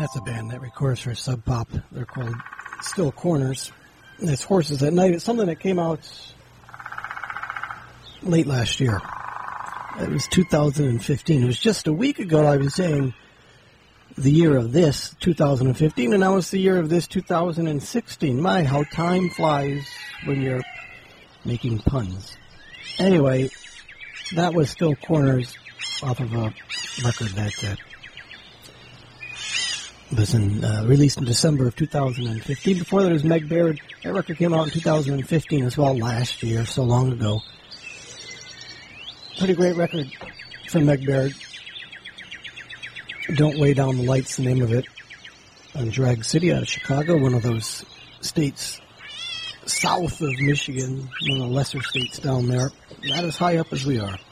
That's a band that records for Sub Pop. They're called Still Corners. And it's Horses at Night. It's something that came out late last year. It was 2015. It was just a week ago I was saying the year of this, 2015, and now it's the year of this, 2016. My, how time flies when you're making puns. Anyway, that was Still Corners off of a record that was released in December of 2015. Before that was Meg Baird. That record came out in 2015 as well, last year, so long ago. Pretty great record from Meg Baird. Don't Weigh Down the Lights, the name of it, on Drag City out of Chicago, one of those states south of Michigan, one of the lesser states down there, not as high up as we are.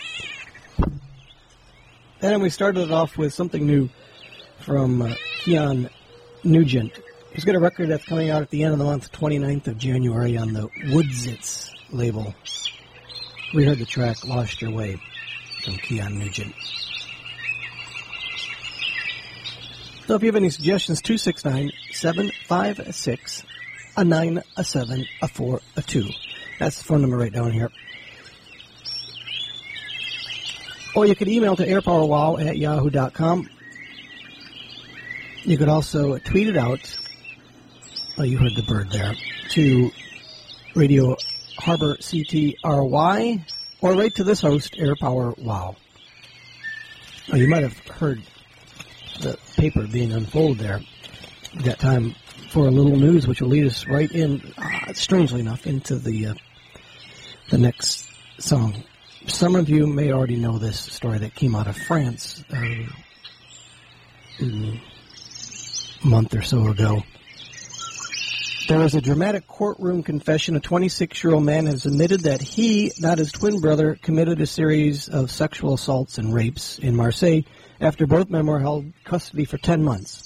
And we started it off with something new from Keon Nugent. He's got a record that's coming out at the end of the month, 29th of January, on the Woodsits label. We heard the track Lost Your Way from Keon Nugent. So if you have any suggestions, 269-756-9742. That's the phone number right down here. Or you could email to airpowerwow@yahoo.com. You could also tweet it out. Oh, you heard the bird there. To Radio Harbor CTRY, or right to this host, AirPowerWow. Oh, you might have heard the paper being unfolded there. We've got time for a little news, which will lead us right in, strangely enough, into the next song. Some of you may already know this story that came out of France a month or so ago. There was a dramatic courtroom confession. A 26-year-old man has admitted that he, not his twin brother, committed a series of sexual assaults and rapes in Marseille after both men were held custody for 10 months.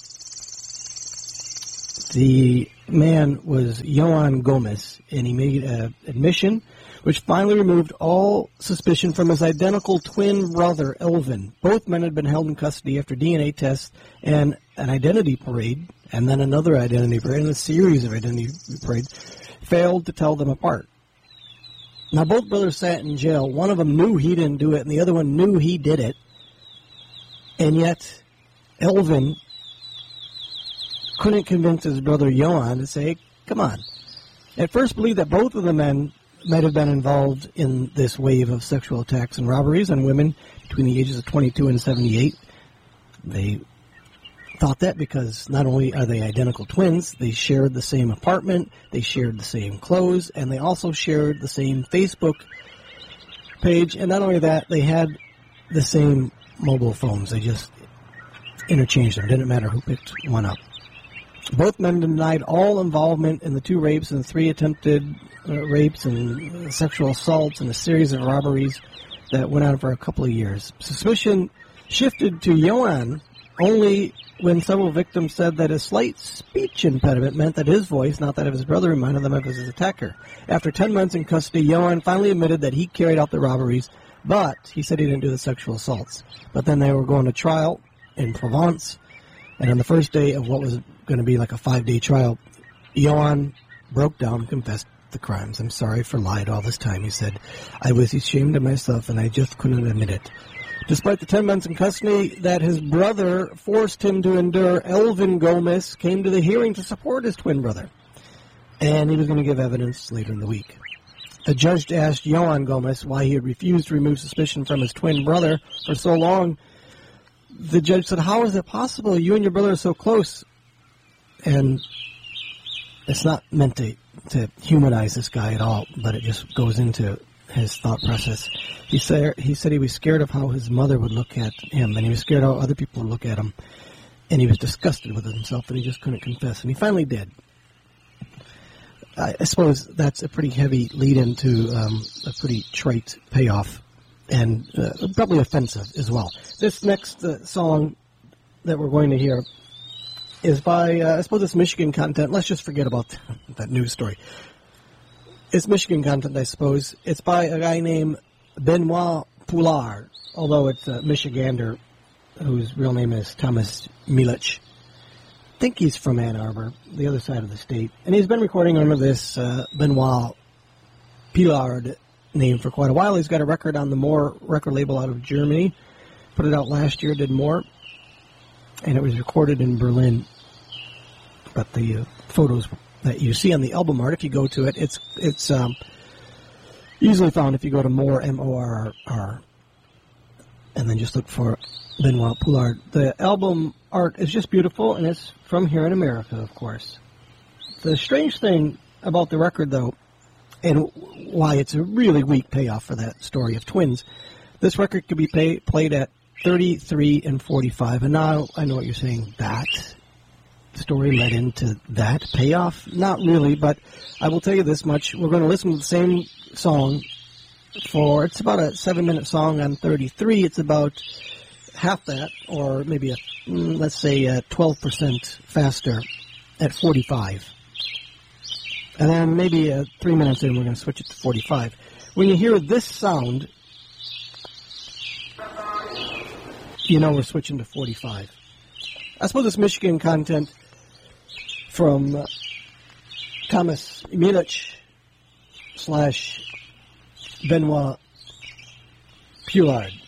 The man was Joan Gomez, and he made an admission which finally removed all suspicion from his identical twin brother, Elvin. Both men had been held in custody after DNA tests and an identity parade, and then another identity parade, and a series of identity parades, failed to tell them apart. Now, both brothers sat in jail. One of them knew he didn't do it, and the other one knew he did it. And yet, Elvin couldn't convince his brother Johan to say, come on. At first believed that both of the men might have been involved in this wave of sexual attacks and robberies on women between the ages of 22 and 78. They thought that because not only are they identical twins, they shared the same apartment, they shared the same clothes, and they also shared the same Facebook page. And not only that, they had the same mobile phones. They just interchanged them. It didn't matter who picked one up. Both men denied all involvement in the 2 rapes and 3 attempted rapes and sexual assaults and a series of robberies that went on for a couple of years. Suspicion shifted to Johan only when several victims said that a slight speech impediment meant that his voice, not that of his brother, reminded them of his attacker. After 10 months in custody, Johan finally admitted that he carried out the robberies, but he said he didn't do the sexual assaults. But then they were going to trial in Provence, and on the first day of what was going to be like a 5-day trial, Johan broke down and confessed the crimes. I'm sorry for lying all this time, he said. I was ashamed of myself, and I just couldn't admit it. Despite the 10 months in custody that his brother forced him to endure, Elvin Gomez came to the hearing to support his twin brother, and he was going to give evidence later in the week. The judge asked Johan Gomez why he had refused to remove suspicion from his twin brother for so long. The judge said, how is it possible? You and your brother are so close. And it's not meant to humanize this guy at all, but it just goes into his thought process. He said he was scared of how his mother would look at him, and he was scared how other people would look at him, and he was disgusted with himself, and he just couldn't confess, and he finally did. I suppose that's a pretty heavy lead-in to a pretty trite payoff, and probably offensive as well. This next song that we're going to hear is by, I suppose it's Michigan content. Let's just forget about that news story. It's Michigan content, I suppose. It's by a guy named Benoit Poulard, although it's a Michigander whose real name is Thomas Milich. think he's from Ann Arbor, the other side of the state. And he's been recording under this Benoit Pillard name for quite a while. He's got a record on the More record label out of Germany. Put it out last year, did More. And it was recorded in Berlin. But the photos that you see on the album art, if you go to it, it's easily found if you go to More, M-O-R-R, and then just look for Benoit Pillard. The album art is just beautiful, and it's from here in America, of course. The strange thing about the record, though, and why it's a really weak payoff for that story of twins, this record could be played at 33 and 45. And now I know what you're saying. That story led into that payoff? Not really, but I will tell you this much. We're going to listen to the same song it's about a 7-minute song on 33. It's about half that, or maybe let's say 12% faster at 45. And then maybe 3 minutes in, we're going to switch it to 45. When you hear this sound, you know we're switching to 45. I suppose it's Michigan content from Thomas Milich / Benoit Pillard.